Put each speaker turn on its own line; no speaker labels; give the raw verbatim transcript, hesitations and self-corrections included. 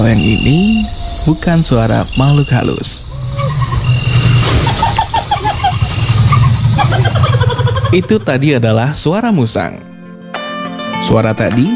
Yang ini bukan suara makhluk halus. Itu tadi adalah suara musang. Suara tadi